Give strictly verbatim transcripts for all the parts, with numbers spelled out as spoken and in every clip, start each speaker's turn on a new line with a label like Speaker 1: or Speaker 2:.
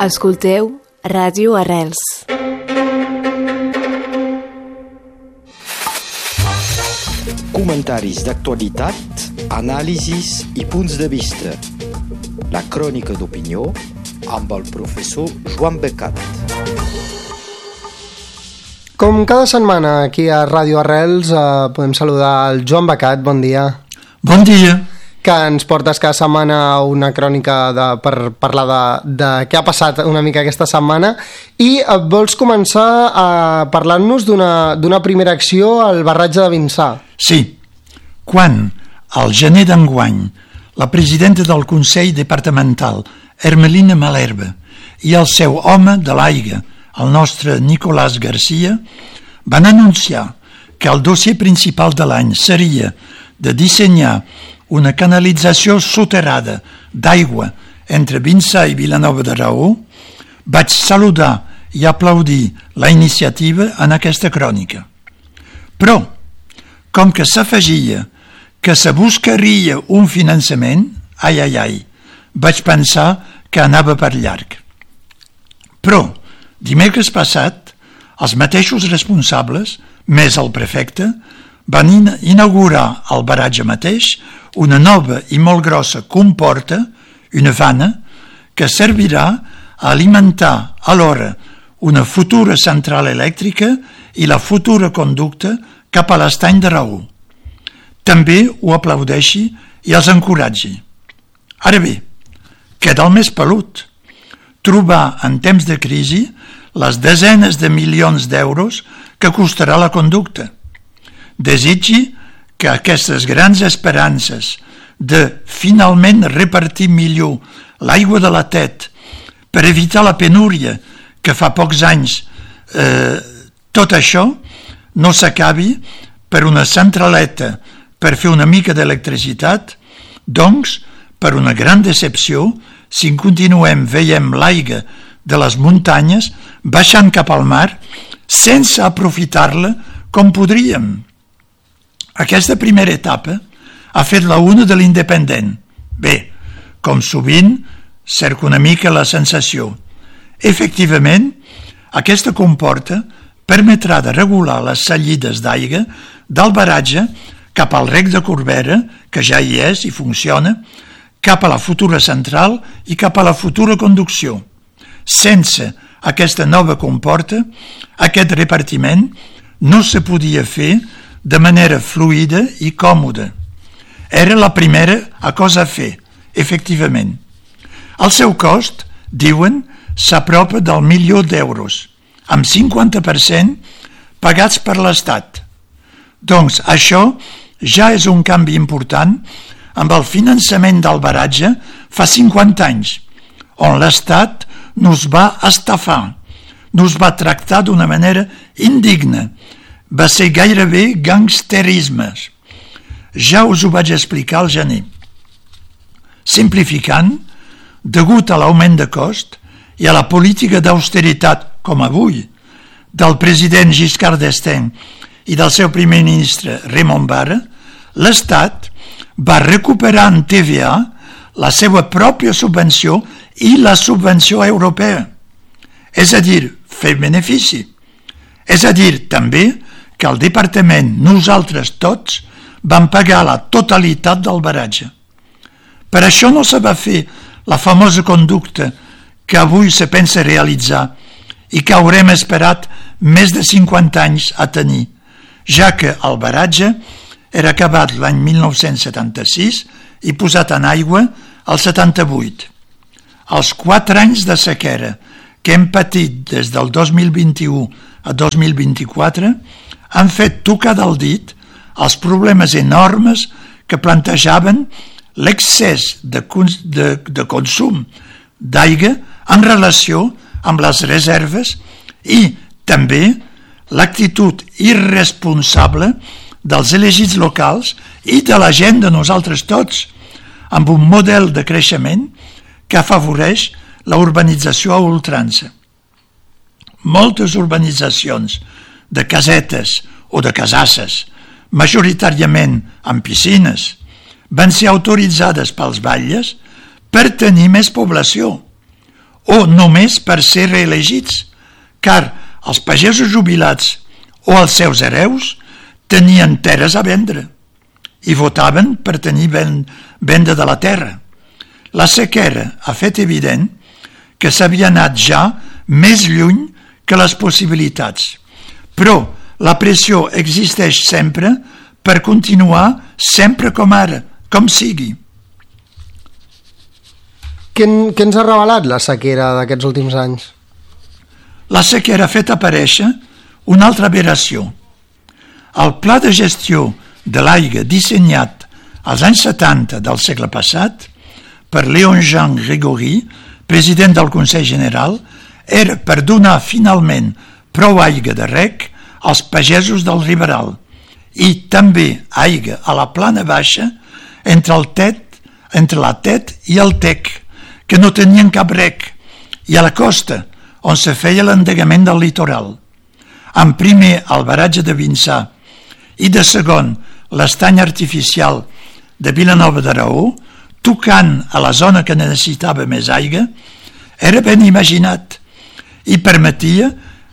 Speaker 1: Escolteu Ràdio Arrels.
Speaker 2: Comentaris d'actualitat, anàlisis i punts de vista. La crònica d'opinió amb el professor Joan Becat.
Speaker 3: Com cada setmana aquí a Ràdio Arrels eh, podem saludar el Joan Becat. Bon dia.
Speaker 4: Bon dia.
Speaker 3: Que ens portes cada setmana una crònica de, per parlar de, de què ha passat una mica aquesta setmana, i vols començar a parlar-nos d'una, d'una primera acció al barratge de Vinçà.
Speaker 4: Sí, quan al gener d'enguany la presidenta del Consell Departamental, Hermelina Malherbe, i el seu home de l'aigua, el nostre Nicolás Garcia, van anunciar que el dossier principal de l'any seria de dissenyar una canalització soterrada d'aigua entre Vinçà i Vilanova de Raó, vaig saludar i aplaudir la iniciativa en aquesta crònica. Però, com que s'afegia que se buscaria un finançament, ai, ai, ai, vaig pensar que anava per llarg. Però, dimecres passat, els mateixos responsables, més el prefecte, van inaugurar al baratge mateix una nova i molt grossa comporta, una vana, que servirà a alimentar alhora una futura central elèctrica i la futura conducta cap a l'estany de Raó. També ho aplaudeixi i els encoratgi. Ara bé, queda el més pelut. Trobar en temps de crisi les desenes de milions d'euros que costarà la conducta. Desitgi que aquestes grans esperances de finalment repartir millor l'aigua de la Tet per evitar la penúria que fa pocs anys eh, tot això no s'acabi per una centraleta per fer una mica d'electricitat, doncs per una gran decepció si continuem veiem l'aigua de les muntanyes baixant cap al mar sense aprofitar-la com podríem. Aquesta primera etapa ha fet la una de l'Independent. Bé, com sovint, cerco una mica la sensació. Efectivament, aquesta comporta permetrà de regular les sallides d'aigua del baratge cap al rec de Corbera, que ja hi és i funciona, cap a la futura central i cap a la futura conducció. Sense aquesta nova comporta, aquest repartiment no se podia fer de manera fluida i còmoda. Era la primera a cosa a fer, efectivament. El seu cost, diuen, s'apropa del milió d'euros, amb cinquanta per cent pagats per l'Estat. Doncs això ja és un canvi important amb el finançament del baratge fa cinquanta anys, on l'Estat nos va estafar, nos va tractar d'una manera indigna, va ser gairebé gangsterisme. Ja us ho vaig explicar al gener. Simplificant, degut a l'augment de cost i a la política d'austeritat, com avui, del president Giscard d'Estaing i del seu primer ministre Raymond Barre, l'Estat va recuperar en T V A la seva pròpia subvenció i la subvenció europea. És a dir, fer benefici. És a dir, també, que el departament, nosaltres tots, vam pagar la totalitat del baratge. Per això no se va fer la famosa conducta que avui se pensa realitzar i que haurem esperat més de cinquanta anys a tenir, ja que el baratge era acabat l'any mil nou-cents setanta-sis i posat en aigua el setanta-vuit. Els quatre anys de sequera que hem patit des del dos mil vint-i-u a dos mil vint-i-quatre han fet tocar del dit els problemes enormes que plantejaven l'excés de, de, de consum d'aigua en relació amb les reserves i també l'actitud irresponsable dels elegits locals i de la gent de nosaltres tots, amb un model de creixement que afavoreix la urbanització a ultrança. Moltes urbanitzacions de casetes o de casasses, majoritàriament amb piscines, van ser autoritzades pels batlles per tenir més població, o només per ser reelegits, car els pagesos jubilats o els seus hereus tenien terres a vendre i votaven per tenir venda de la terra. La sequera ha fet evident que s'havia anat ja més lluny que les possibilitats, però la pressió existeix sempre per continuar sempre com ara, com sigui.
Speaker 3: Què, què ens ha revelat la sequera d'aquests últims anys?
Speaker 4: La sequera ha fet aparèixer una altra aberració. El pla de gestió de l'aigua dissenyat als anys setanta del segle passat per Léon-Jean Grégory, president del Consell General, era per donar finalment prou aigua de rec als pagesos del Riberal i també aigua a la plana baixa entre, el tet, entre la Tet i el Tec, que no tenien cap rec, i a la costa, on se feia l'endegament del litoral. En primer, el baratge de Vinçà i de segon, l'estany artificial de Vilanova d'Aragó, tocant a la zona que necessitava més aigua, era ben imaginat i permetia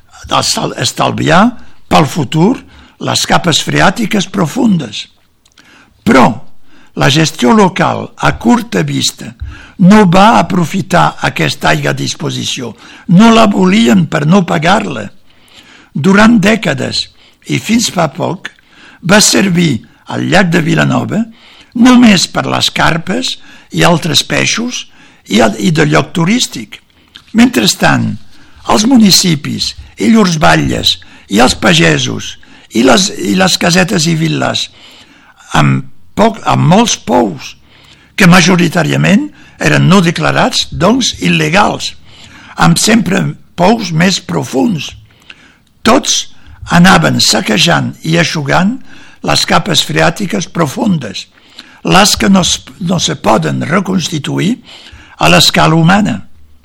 Speaker 4: estalviar pel futur les capes freàtiques profundes. Però la gestió local a curta vista no va aprofitar aquesta aigua a disposició, no la volien per no pagar-la. Durant dècades i fins fa poc va servir al llac de Vilanova només per les carpes i altres peixos i de lloc turístic. Mentrestant, els municipis i llurs batlles i els pagesos i les, i les casetes i vil·les amb, poc, amb molts pous que majoritàriament eren no declarats, doncs il·legals, amb sempre pous més profunds. Tots anaven saquejant i eixugant les capes freàtiques profundes, les que no, no se poden reconstituir a l'escala humana.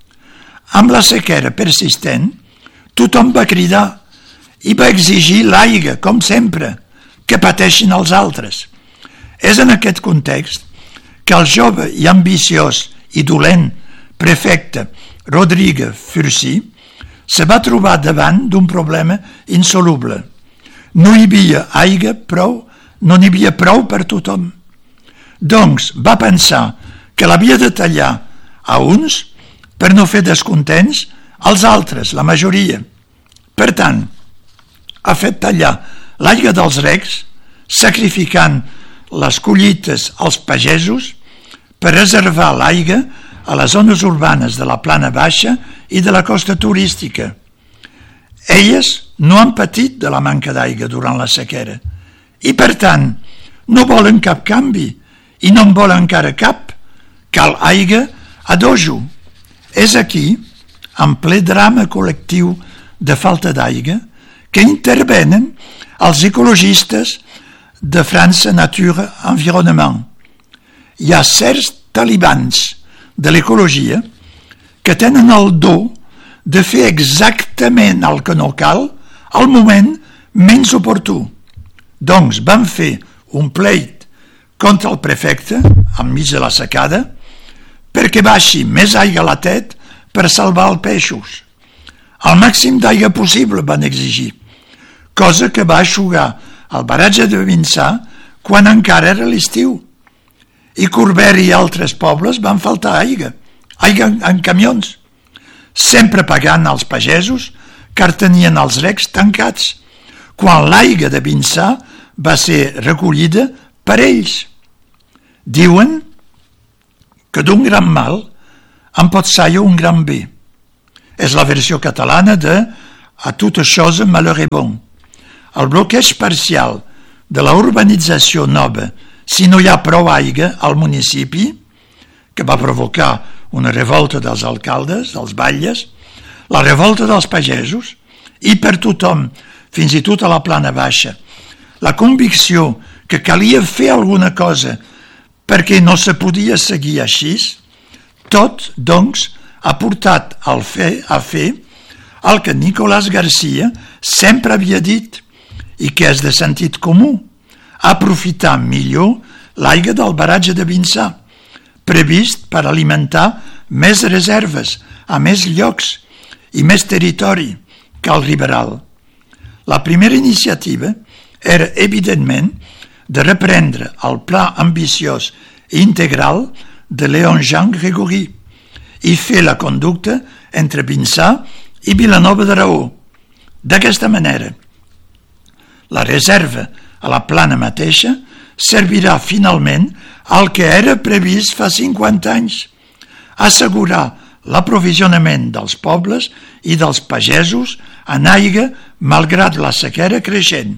Speaker 4: Amb la sequera persistent, tothom va cridar i va exigir l'aigua, com sempre, que pateixin els altres. És en aquest context que el jove i ambiciós i dolent prefecte Rodrigue Furcy se va trobar davant d'un problema insoluble. No hi havia aigua prou, no n'hi havia prou per tothom. Doncs va pensar que l'havia de tallar a uns per no fer descontents als altres, la majoria. Per tant, ha fet tallar l'aigua dels recs, sacrificant les collites als pagesos per reservar l'aigua a les zones urbanes de la plana baixa i de la costa turística. Elles no han patit de la manca d'aigua durant la sequera i, per tant, no volen cap canvi i no en volen encara cap. Cal aigua a dojo. És aquí, en ple drama col·lectiu de falta d'aigua, que intervenen els ecologistes de França Nature Environnement. Hi ha certs talibans de l'ecologia que tenen el do de fer exactament el que no cal al moment menys oportú. Doncs van fer un pleit contra el prefecte, enmig de la secada, perquè baixi més aigua a la Tet per salvar els peixos. El màxim d'aigua possible van exigir, cosa que va eixugar el baratge de Vinçà quan encara era l'estiu. I Corbera i altres pobles van faltar aigua, aigua en, en camions, sempre pagant als pagesos car tenien els recs tancats, quan l'aigua de Vinçà va ser recollida per ells. Diuen que d'un gran mal en pot sair un gran bé. És la versió catalana de «A toute chose malheur est bon». El bloqueig parcial de la urbanització nova, si no hi ha prou aigua al municipi, que va provocar una revolta dels alcaldes, dels batlles, la revolta dels pagesos, i per tothom, fins i tot a la plana baixa, la convicció que calia fer alguna cosa perquè no se podia seguir així, tot, doncs, ha portat al fer, a fer el que Nicolás Garcia sempre havia dit i que és de sentit comú, aprofitar millor l'aigua del baratge de Vinçà, previst per alimentar més reserves a més llocs i més territori que el liberal. La primera iniciativa era, evidentment, de reprendre el pla ambiciós i integral de Léon-Jean Grégory i fer la conducta entre Vinçà i Vilanova de Raó. D'aquesta manera, la reserva a la plana mateixa servirà finalment al que era previst fa cinquanta anys, assegurar l'aprovisionament dels pobles i dels pagesos en aigua malgrat la sequera creixent.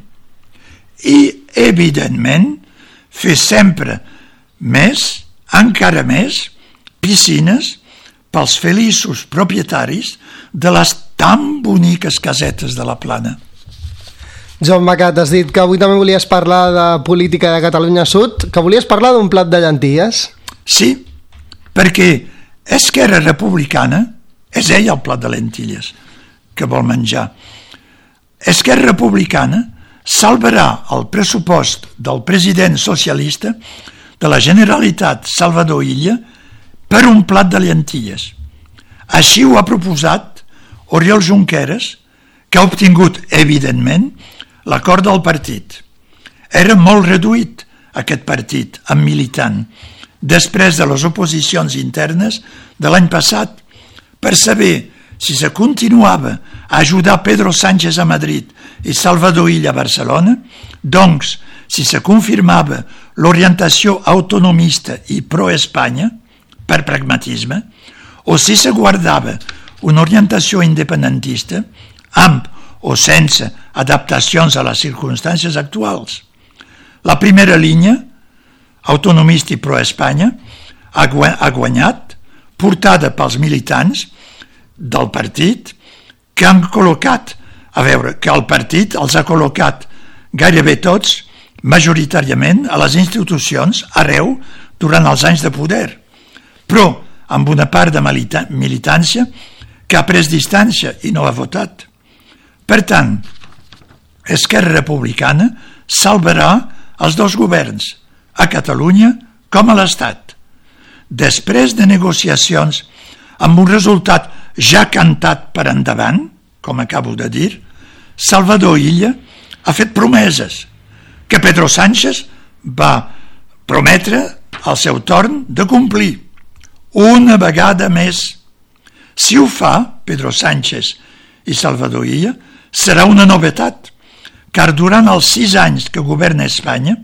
Speaker 4: I, evidentment, fer sempre més, encara més, piscines pels feliços propietaris de les tan boniques casetes de la plana.
Speaker 3: Joan Becat, has dit que avui també volies parlar de política de Catalunya Sud, que volies parlar d'un plat de llenties.
Speaker 4: Sí, perquè Esquerra Republicana és ell el plat de lentilles que vol menjar. Esquerra Republicana salvarà el pressupost del president socialista de la Generalitat Salvador Illa per un plat de llentilles. Així ho ha proposat Oriol Junqueras, que ha obtingut, evidentment, l'acord del partit. Era molt reduït aquest partit amb militant després de les oposicions internes de l'any passat per saber si se continuava a ajudar Pedro Sánchez a Madrid i Salvador Illa a Barcelona, doncs si se confirmava l'orientació autonomista i pro-Espanya per pragmatisme o si se guardava una orientació independentista amb o sense adaptacions a les circumstàncies actuals. La primera línia, autonomista i pro-Espanya, ha guanyat, portada pels militants del partit, que han col·locat, a veure, que el partit els ha col·locat gairebé tots, majoritàriament, a les institucions arreu durant els anys de poder, però amb una part de militància que ha pres distància i no ha votat. Per tant, Esquerra Republicana salvarà els dos governs, a Catalunya com a l'Estat. Després de negociacions amb un resultat ja cantat per endavant, com acabo de dir, Salvador Illa ha fet promeses que Pedro Sánchez va prometre al seu torn de complir una vegada més. Si ho fa Pedro Sánchez i Salvador Illa, serà una novetat, car durant els sis anys que governa Espanya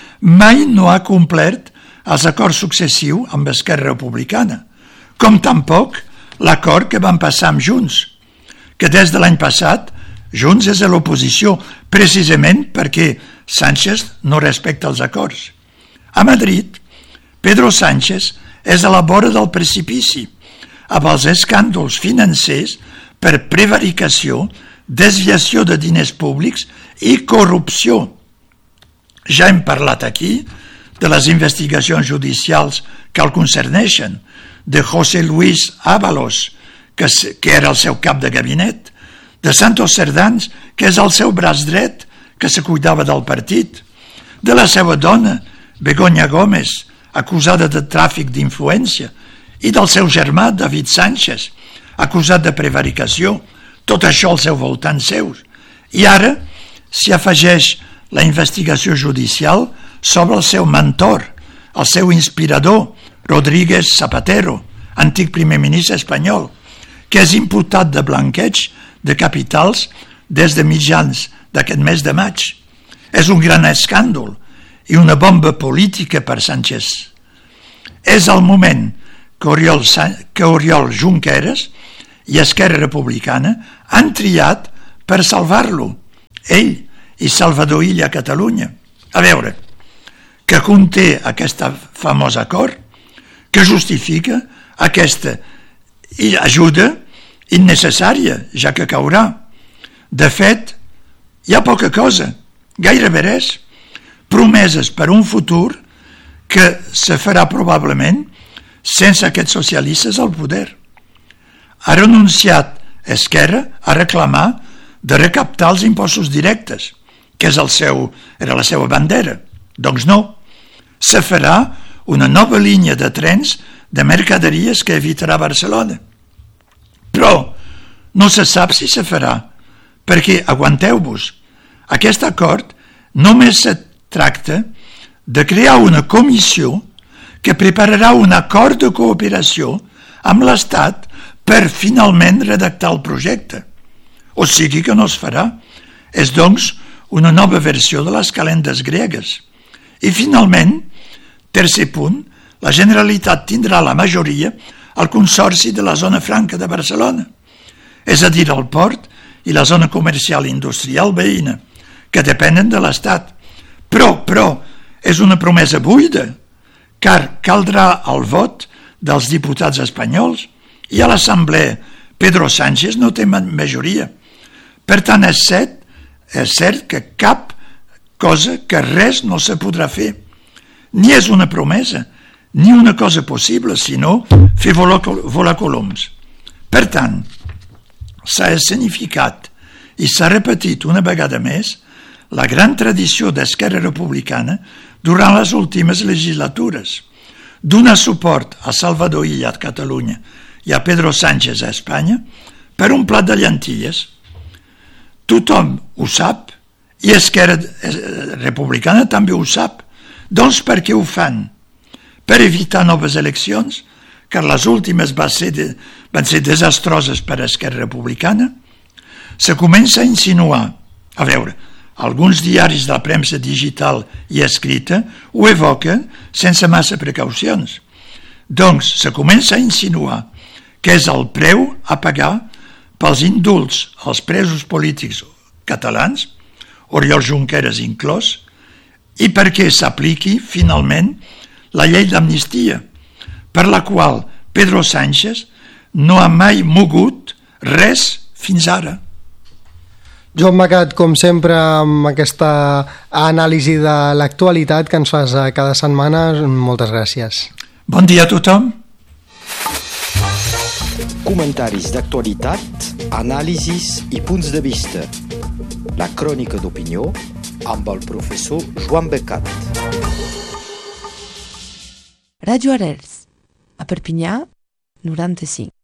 Speaker 4: mai no ha complert els acords successius amb Esquerra Republicana, com tampoc l'acord que van passar amb Junts, que des de l'any passat Junts és a l'oposició precisament perquè Sánchez no respecta els acords. A Madrid, Pedro Sánchez és a la vora del precipici amb els escàndols financers per prevaricació, desviació de diners públics i corrupció. Ja hem parlat aquí de les investigacions judicials que el concerneixen, de José Luis Ábalos, que, que era el seu cap de gabinet, de Santos Cerdans, que és el seu braç dret, que se cuidava del partit, de la seva dona, Begoña Gómez, acusada de tràfic d'influència, i del seu germà, David Sánchez, acusat de prevaricació, tot això al seu voltant seus. I ara s'hi afegeix la investigació judicial sobre el seu mentor, el seu inspirador, Rodríguez Zapatero, antic primer ministre espanyol, que és imputat de blanqueig de capitals des de mitjans d'aquest mes de maig. És un gran escàndol i una bomba política per Sánchez. És el moment que Oriol, que Oriol Junqueras i Esquerra Republicana han triat per salvar-lo, ell i Salvador Illa a Catalunya. A veure, que conté aquest famós acord, que justifica aquesta ajuda innecessària, ja que caurà. De fet, hi ha poca cosa, gairebé res, promeses per un futur que se farà probablement sense aquests socialistes al poder. Ha renunciat Esquerra a reclamar de recaptar els impostos directes, que és el seu, era la seva bandera. Doncs no, se farà una nova línia de trens de mercaderies que evitarà Barcelona. Però no se sap si se farà, perquè, aguanteu-vos, aquest acord només se tracta de crear una comissió que prepararà un acord de cooperació amb l'Estat per finalment redactar el projecte. O sigui que no es farà. És, doncs, una nova versió de les calendes gregues. I finalment, tercer punt, la Generalitat tindrà la majoria al Consorci de la Zona Franca de Barcelona, és a dir, el port i la zona comercial industrial veïna, que depenen de l'Estat. Però, però, és una promesa buida, car caldrà el vot dels diputats espanyols i a l'Assemblea Pedro Sánchez no té majoria. Per tant, és cert, és cert que cap cosa, que res no se podrà fer. Ni és una promesa, ni una cosa possible, sinó fer volar, volar coloms. Per tant, s'ha escenificat i s'ha repetit una vegada més la gran tradició d'Esquerra Republicana durant les últimes legislatures, donar suport a Salvador Illa a Catalunya i a Pedro Sánchez a Espanya per un plat de llentilles. Tothom ho sap i Esquerra Republicana també ho sap. Doncs per què ho fan? Per evitar noves eleccions, car les últimes van ser, de, van ser desastroses per a Esquerra Republicana. Se comença a insinuar, a veure, alguns diaris de la premsa digital i escrita ho evoquen sense massa precaucions. Doncs se comença a insinuar que és el preu a pagar pels indults als presos polítics catalans, Oriol Junqueras inclòs, i perquè s'apliqui finalment la llei d'amnistia, per la qual Pedro Sánchez no ha mai mogut res fins ara.
Speaker 3: Joan Becat, com sempre, amb aquesta anàlisi de l'actualitat que ens fas cada setmana, moltes gràcies.
Speaker 4: Bon dia a tothom.
Speaker 2: Comentaris d'actualitat, anàlisis i punts de vista. La crònica d'opinió amb el professor Joan Becat.
Speaker 1: Radio Arrels, a Perpinyà, noranta-cinc.